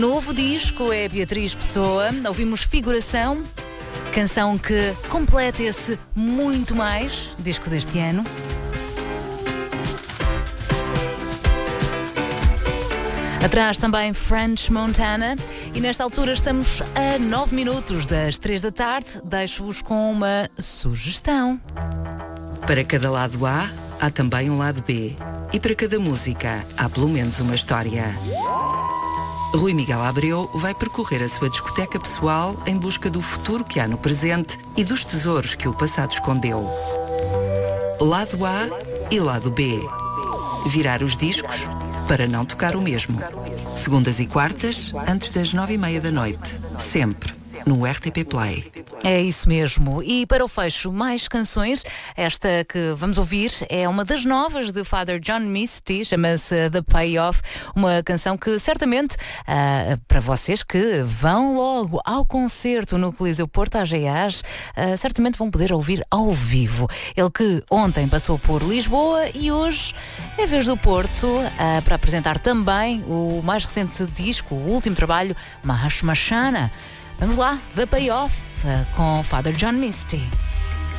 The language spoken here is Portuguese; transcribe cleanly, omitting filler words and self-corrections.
Novo disco é Beatriz Pessoa. Ouvimos Figuração, canção que completa esse Muito Mais, disco deste ano. Atrás também French Montana. E nesta altura estamos a 9 minutos das 3 da tarde. Deixo-vos com uma sugestão. Para cada lado A, há também um lado B. E para cada música, há pelo menos uma história. Rui Miguel Abreu vai percorrer a sua discoteca pessoal em busca do futuro que há no presente e dos tesouros que o passado escondeu. Lado A e lado B. Virar os discos para não tocar o mesmo. Segundas e quartas, antes das 9h30 da noite. Sempre no RTP Play. É isso mesmo. E para o fecho, mais canções. Esta que vamos ouvir é uma das novas de Father John Misty, chama-se The Payoff. Uma canção que certamente, para vocês que vão logo ao concerto no Coliseu Porto AGAs, certamente vão poder ouvir ao vivo. Ele que ontem passou por Lisboa e hoje é vez do Porto para apresentar também o mais recente disco, o último trabalho, Mahash Mashana. Vamos lá, The Payoff, com Father John Misty.